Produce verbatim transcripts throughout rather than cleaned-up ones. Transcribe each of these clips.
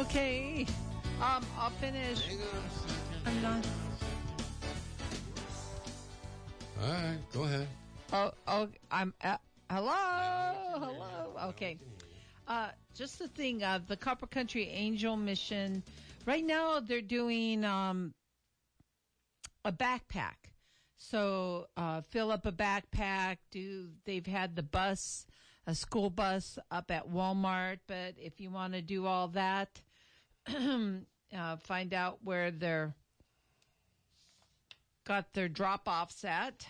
Okay. Um, I'll finish. Hang on. I'm not. All right, go ahead. Oh, oh, I'm. Uh, hello, Now we can hear hello. you. Now Okay. we can hear you. Uh, just the thing. Uh, the Copper Country Angel Mission. Right now, they're doing um a backpack. So uh, fill up a backpack. Do they've had the bus, a school bus up at Walmart. But if you want to do all that, uh, find out where they're got their drop-offs at.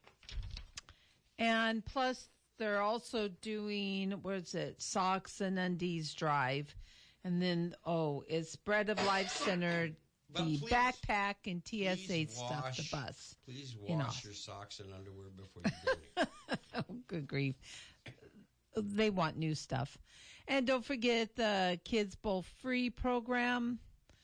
And plus, they're also doing, what is it, Socks and Undies Drive. And then, oh, it's Bread of Life Center, But the please- backpack and T S A Please stuff, wash- the bus. Please You know. wash your socks and underwear before you go. Oh, good grief. They want new stuff. And don't forget the Kids Bowl Free program.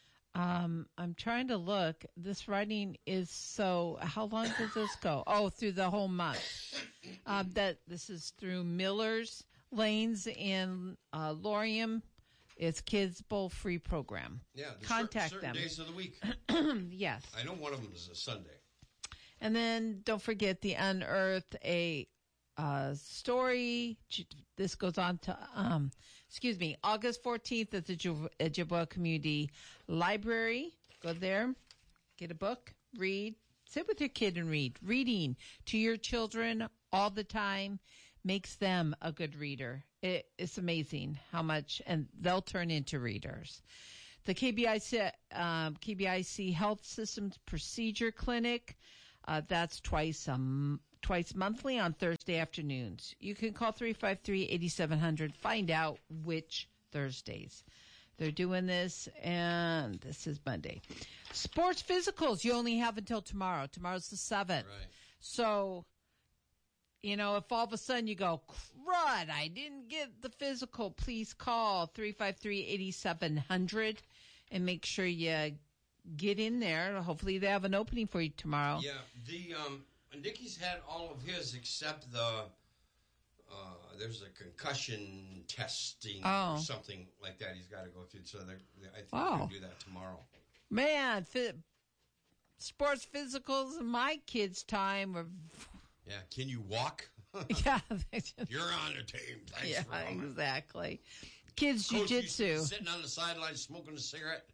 Um, I'm trying to look. This writing is so, how long does this go? Oh, through the whole month. Um, that this is through Miller's Lanes in uh, Lorium. It's Kids Bowl Free program. Yeah, there's Contact certain, certain them. days of the week. Yes. I know one of them is a Sunday. And then don't forget the Unearth a uh, story. This goes on to, um, excuse me, August fourteenth at the Ojibwa Community Library. Go there, get a book, read, sit with your kid and read. Reading to your children all the time makes them a good reader. It, it's amazing how much, and they'll turn into readers. The K B I C, um, K B I C Health Systems Procedure Clinic, uh, that's twice um twice monthly on Thursday afternoons. You can call three five three, eight seven zero zero. Find out which Thursdays they're doing this, and this is Monday. Sports physicals, you only have until tomorrow. Tomorrow's the seventh. Right. So, you know, if all of a sudden you go, crud, I didn't get the physical, please call three five three, eight seven zero zero and make sure you get in there. Hopefully they have an opening for you tomorrow. Yeah, the um, Nicky's had all of his except the uh, there's a concussion testing Oh. or something like that he's got to go through. So they're, I think Wow. he's going to do that tomorrow. Man, fi- sports physicals in my kids' time were, Yeah, can you walk? yeah, they just- You're on the team. Thanks yeah, for coming. exactly. Kids Coach, you jiu-jitsu. sitting on the sideline smoking a cigarette.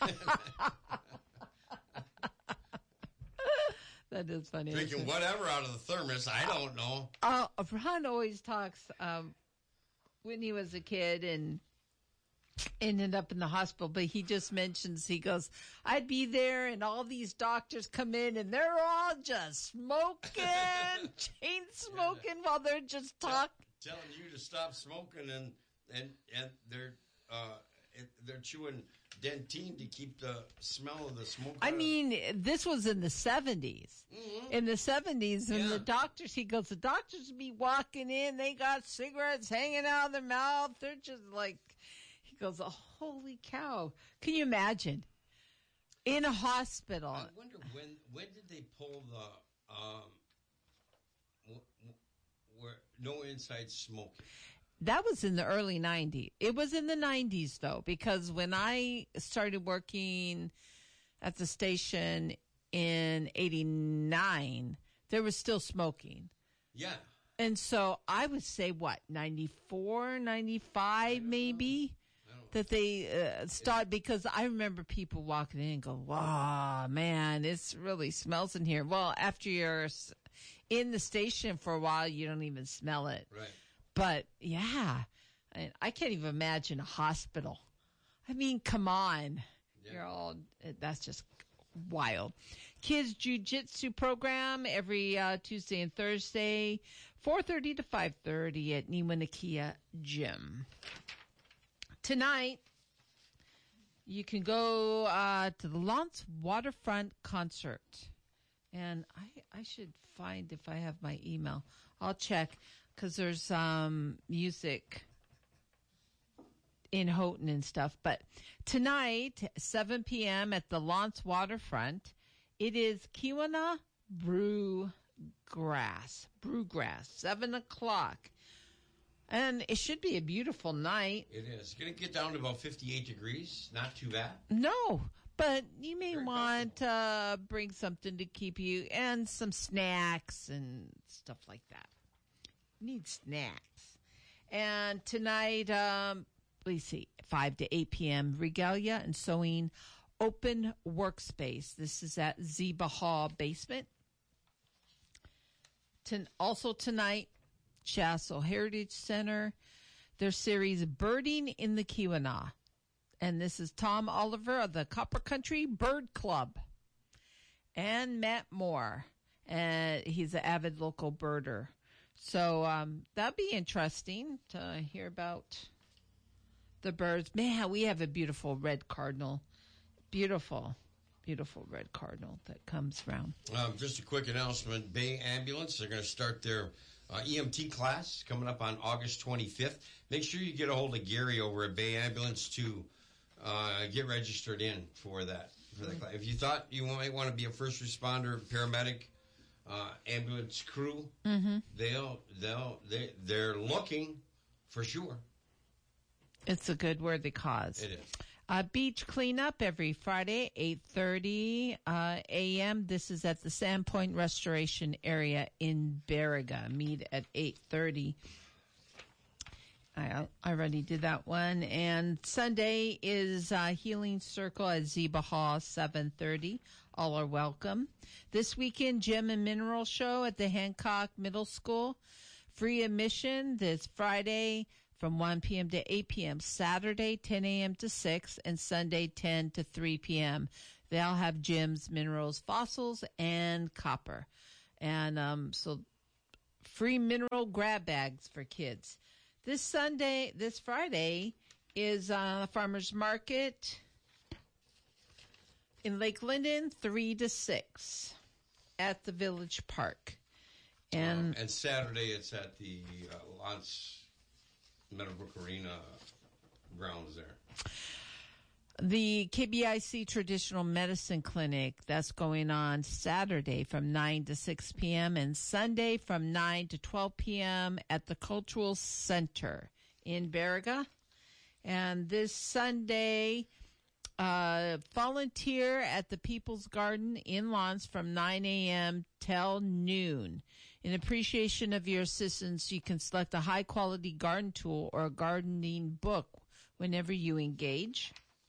That is funny. Drinking isn't it? whatever out of the thermos. I don't know. Uh, Ron always talks um, when he was a kid and ended up in the hospital, but he just mentions, he goes, I'd be there and all these doctors come in and they're all just smoking, chain smoking while they're just talking. Telling you to stop smoking, and and and they're uh, they're chewing Dentyne to keep the smell of the smoke. I out of- mean, this was in the seventies. Mhm. In the seventies, when Yeah. the doctors, he goes, the doctors would be walking in, they got cigarettes hanging out of their mouth. They're just like, he goes, oh, holy cow. Can you imagine? In a hospital. I wonder when when did they pull the um, w- w- where no inside smoking? That was in the early nineties. It was in the nineties, though, because when I started working at the station in eighty-nine, there was still smoking. Yeah, And so I would say, what, ninety-four, ninety-five maybe? I don't. That they uh, start, because I remember people walking in and go, wow, man, it really smells in here. Well, after you're s- in the station for a while, you don't even smell it. Right. But yeah, I, I can't even imagine a hospital. I mean, come on. Yeah. You're all, that's just wild. Kids Jiu-Jitsu program every uh, Tuesday and Thursday, four thirty to five thirty at Niwanakia Gym. Tonight, you can go uh, to the Lance Waterfront Concert. And I, I should find if I have my email. I'll check, because there's um, music in Houghton and stuff. But tonight, seven p.m. at the Lance Waterfront, it is Kiwana Brew Grass. Brewgrass, seven o'clock. And it should be a beautiful night. It is. It's going to get down to about fifty-eight degrees. Not too bad. No, but you may Very want to uh, bring something to keep you, and some snacks and stuff like that. Need snacks. And tonight, um, let's see, five to eight p.m., Regalia and Sewing Open Workspace. This is at Zeba Hall Basement. Ten- also tonight, Chassel Heritage Center, their series Birding in the Keweenaw. And this is Tom Oliver of the Copper Country Bird Club. And Matt Moore. And he's an avid local birder. So um, that'd be interesting to hear about the birds. Man, we have a beautiful red cardinal. Beautiful, beautiful red cardinal that comes around. Um, just a quick announcement. Bay Ambulance, they're going to start their uh, E M T class coming up on August twenty-fifth. Make sure you get a hold of Gary over at Bay Ambulance to uh, get registered in for that. For the class. If you thought you might want to be a first responder, paramedic, uh, ambulance crew, Mm-hmm. they'll they'll they they're looking for sure. It's a good worthy cause. It is. Uh, beach cleanup every Friday, eight thirty uh, a.m. This is at the Sandpoint Restoration Area in Baraga. Meet at eight thirty. I, I already did that one. And Sunday is uh, Healing Circle at Zeba Hall, seven thirty. All are welcome. This weekend, Gem and Mineral Show at the Hancock Middle School. Free admission this Friday from one p.m. to eight p.m., Saturday ten a.m. to six, and Sunday ten to three p.m. They'll have gems, minerals, fossils, and copper. And um, so free mineral grab bags for kids. This Sunday, this Friday, is uh, Farmers Market in Lake Linden, three to six at the Village Park. And, Uh, and Saturday, it's at the uh, Lance Meadowbrook Arena grounds there. the K B I C Traditional Medicine Clinic, that's going on Saturday from nine to six p.m. and Sunday from nine to twelve p.m. at the Cultural Center in Baraga. And this Sunday, uh, volunteer at the People's Garden in Lawrence from nine a.m. till noon. In appreciation of your assistance, you can select a high-quality garden tool or a gardening book whenever you engage.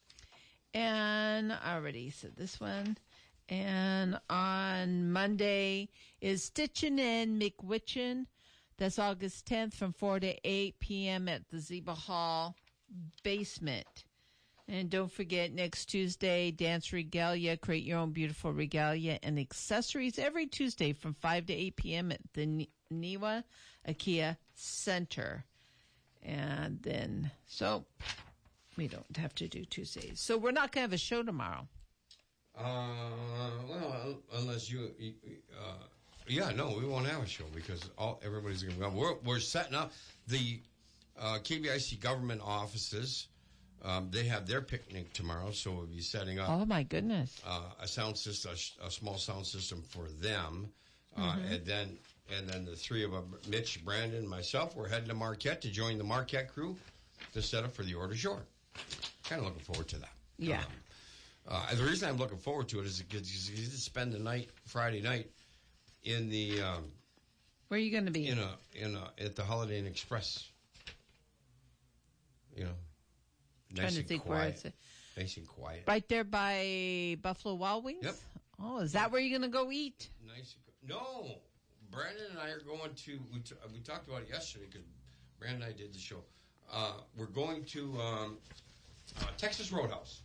And I already said this one. And on Monday is Stitchin' in McWitchin. That's August tenth from four to eight p.m. at the Zeba Hall basement. And don't forget, next Tuesday, Dance Regalia. Create your own beautiful regalia and accessories every Tuesday from five to eight p.m. at the N- Niwa IKEA Center. And then, so we don't have to do Tuesdays. So we're not going to have a show tomorrow. Uh, well, unless you, you uh, yeah, no, we won't have a show because all everybody's going to go. We're, we're setting up the uh, K B I C government offices. Um, they have their picnic tomorrow, so we'll be setting up. Oh my goodness! Uh, a sound system, a, a small sound system for them, uh, Mm-hmm. and then and then the three of them, Mitch, Brandon, myself, we're heading to Marquette to join the Marquette crew to set up for the Order Shore. Kind of looking forward to that. Yeah. Um, uh, the reason I'm looking forward to it is because you get to spend the night, Friday night, in the um, Where are you going to be? in a in a at the Holiday Inn Express. You know. Trying Nice to and think where quiet. it's Nice and quiet. right there by Buffalo Wild Wings. Yep. Oh, is that where you're going to go eat? Nice. and qu- No, Brandon and I are going to. We, t- we talked about it yesterday because Brandon and I did the show. Uh, we're going to um, uh, Texas Roadhouse.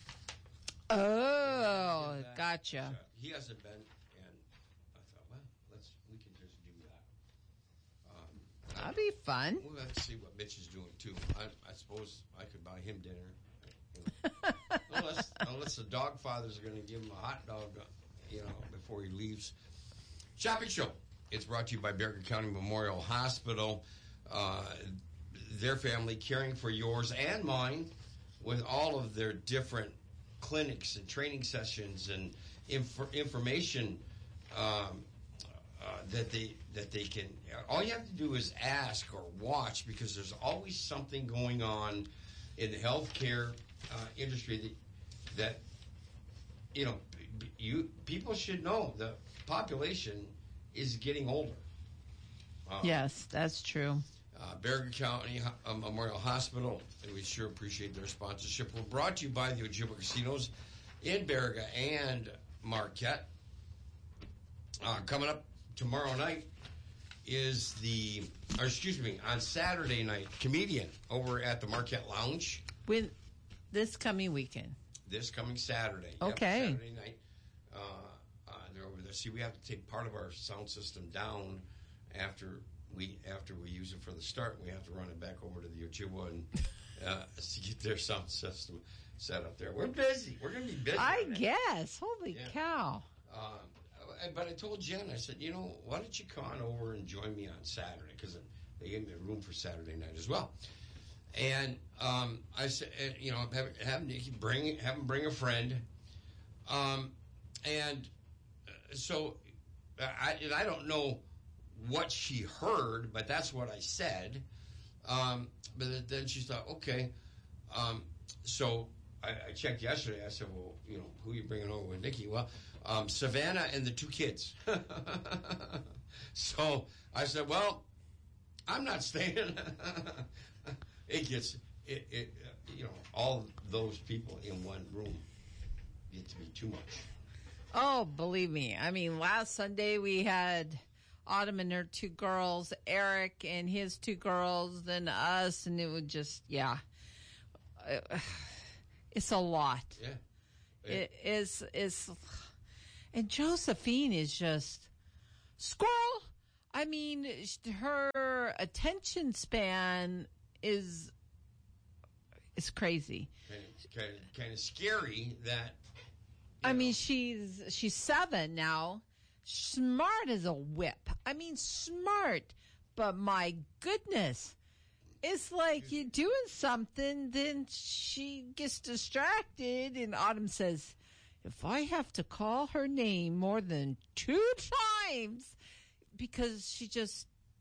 Oh, And, uh, gotcha. uh, He hasn't been, and I thought, well, let's we can just do that. Um, That'd be fun. Well, let's see what Mitch is doing too. I, I suppose I could buy him dinner, you know. unless unless the dog fathers are going to give him a hot dog, uh, you know, before he leaves. Shopping show. It's brought to you by Bexar County Memorial Hospital. Uh, their family caring for yours and mine with all of their different clinics and training sessions and inf- information um, uh, that they that they can. All you have to do is ask or watch, because there's always something going on in the healthcare uh, industry that that you know you people should know. The population is getting older. Uh, yes, that's true. Uh, Baraga County uh, Memorial Hospital, and we sure appreciate their sponsorship. We're brought to you by the Ojibwa Casinos in Baraga and Marquette. Uh, coming up tomorrow night is the, or excuse me, on Saturday night, comedian over at the Marquette Lounge. When this coming weekend. This coming Saturday. Okay. Yep, Saturday night. Uh, uh, they're over there. See, we have to take part of our sound system down after we after we use it for the start. We have to run it back over to the Ojibwa and uh, to get their sound system set up there. We're busy. We're going to be busy. I guess. Holy yeah. cow. Uh, but I told Jen, I said, you know, why don't you come on over and join me on Saturday? Because they gave me a room for Saturday night as well. And um, I said, you know, have, have Nikki bring, have him bring a friend. Um, and so I, and I don't know what she heard, but that's what I said. Um, but then she thought, okay. Um, so I, I checked yesterday. I said, well, you know, who are you bringing over with Nikki? Well, um, Savannah and the two kids. So I said, well, I'm not staying. It gets, it, it, you know, all those people in one room get to be too much. Oh, believe me. I mean, last Sunday we had Autumn and her two girls, Eric and his two girls, then us, and it would just, yeah. It's a lot. Yeah. yeah. It is, is, and Josephine is just squirrel. I mean, her attention span is, is crazy. Kind of, kind of, kind of scary that. I know. mean, she's, she's seven now. Smart as a whip. I mean, smart, but my goodness, it's like you're doing something, then she gets distracted, and Autumn says, if I have to call her name more than two times, because she just,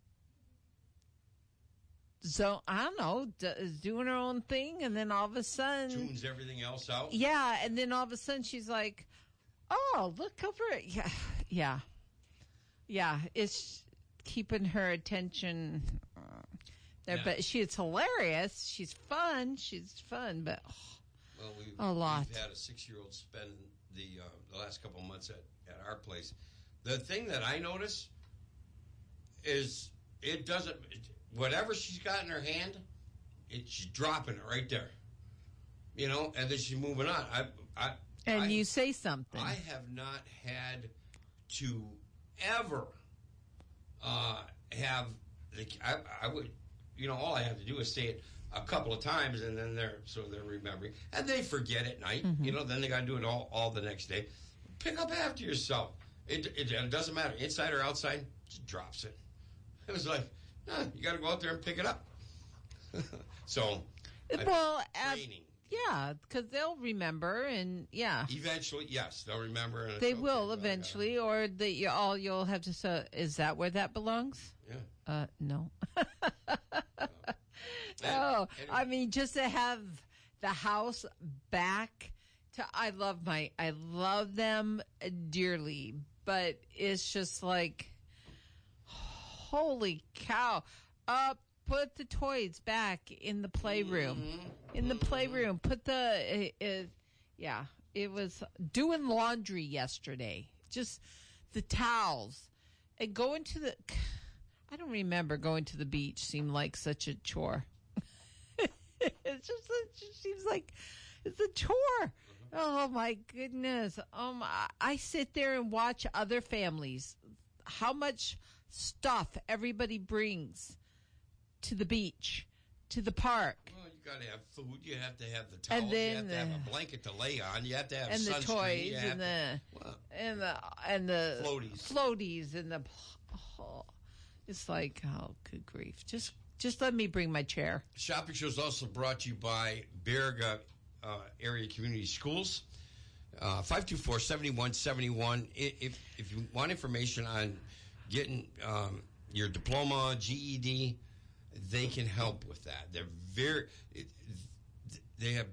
so I don't know, is doing her own thing, and then all of a sudden, tunes everything else out. Yeah, and then all of a sudden she's like, oh, look over it. Yeah, yeah, yeah. It's keeping her attention uh, there, yeah. But she is hilarious. She's fun. She's fun, but oh, well, we've, a lot. We've had a six-year-old spend the uh, the last couple of months at, at our place. The thing that I notice is it doesn't. It, whatever she's got in her hand, it, she's dropping it right there. You know, and then she's moving on. I, I And I, you say something. I have not had to ever uh, have, the, I, I would, you know, all I have to do is say it a couple of times, and then they're, so they're remembering. And they forget at night, mm-hmm. you know, then they got to do it all, all the next day. Pick up after yourself. It, it, it doesn't matter, inside or outside, just drops it. It was like, nah, you got to go out there and pick it up. So, well, training. Yeah, because they'll remember, and yeah. Eventually, yes, they'll remember. And they okay, will well, eventually, yeah. or the, you, all you'll have to say, is that where that belongs? Yeah. Uh, no. uh, oh, anyway. I mean, just to have the house back to, I love my, I love them dearly, but it's just like, holy cow. Uh, put the toys back in the playroom. Mm-hmm. In the playroom. Put the, uh, uh, yeah, it was doing laundry yesterday. Just the towels. And going to the, I don't remember going to the beach seemed like such a chore. It's just, it just seems like it's a chore. Mm-hmm. Oh my goodness. Um, I, I sit there and watch other families. How much stuff everybody brings to the beach, to the park. Well, you got to have food. You have to have the towels. And then you have to have a blanket to lay on. You have to have and sunscreen. the toys you and the, to, well, and the and the floaties, floaties and the. Oh, it's like, oh, good grief! Just just let me bring my chair. Shopping Show is also brought to you by Baraga uh, Area Community Schools. Uh, five two four, seven one seven one. If if you want information on getting um, your diploma, G E D, they can help with that. They're very, it, they have,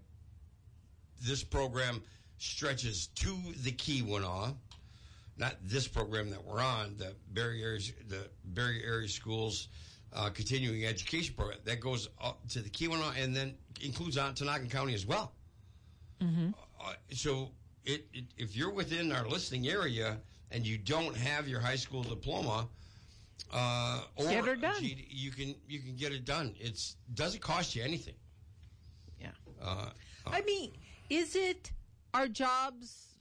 this program stretches to the Keweenaw, not this program that we're on, the Barrie Area, the Barrie Area Schools uh, continuing education program that goes up to the Keweenaw and then includes Ontonagon County as well. Mm-hmm. Uh, so it, it, if you're within our listening area and you don't have your high school diploma, uh, or get her done. G D, you can you can get it done. It's doesn't cost you anything. Yeah. Uh, uh, I mean, is it our jobs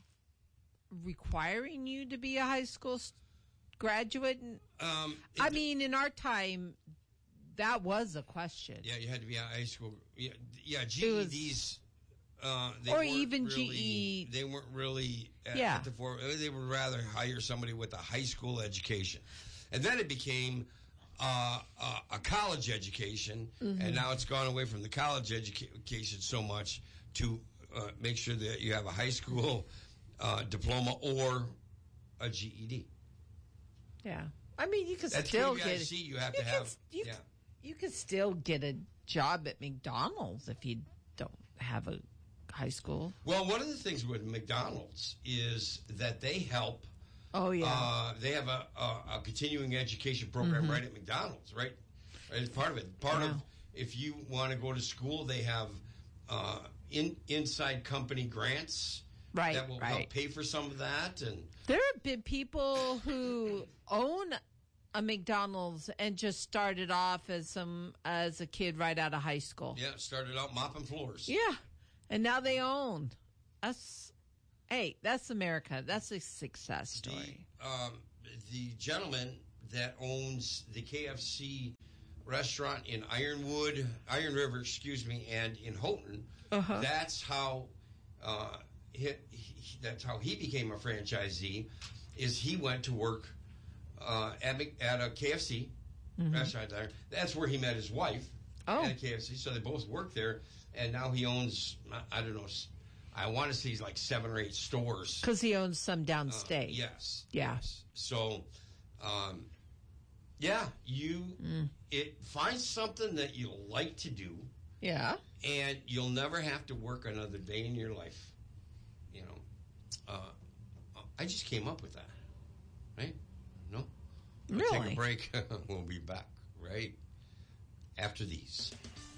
requiring you to be a high school s- graduate? um, it, I mean, in our time, that was a question. yeah, you had to be a high school. Yeah, yeah It G E Ds. was- Uh, they Or weren't even really, G E. They weren't really at, Yeah. at the fore. They would rather hire somebody with a high school education, and then it became uh, uh, a college education, Mm-hmm. and now it's gone away from the college educa- education so much to uh, make sure that you have a high school uh, diploma or a G E D. Yeah. I mean, you could That's still K get V I C. You have you to could- have. You, yeah. you could still get a job at McDonald's if you don't have a high school. Well, one of the things with McDonald's is that they help. Oh yeah. Uh, they have a, a, a continuing education program right at McDonald's, right? As part of it. Part Yeah. of, if you want to go to school, they have uh, in, inside company grants Right, that will right. help pay for some of that. And There have been people who own a McDonald's and just started off as some as a kid right out of high school. yeah, started out mopping floors. Yeah. And now they own. That's hey, that's America. That's a success story. The, um, the gentleman that owns the K F C restaurant in Ironwood, Iron River, excuse me, and in Houghton, Uh-huh. that's how uh, he, he, that's how he became a franchisee. Is he went to work uh, at, Mc- at a K F C restaurant there. That's where he met his wife Oh. at a K F C. So they both worked there, and now he owns I, I don't know. I want to say he's like seven or eight stores. Because he owns some Uh, downstate. yes. Yeah. Yes. So, um, yeah, you Mm. it find something that you like to do, Yeah. and you'll never have to work another day in your life. You know, uh, I just came up with that, right? No, we'll take Really? a break. We'll be back right after these.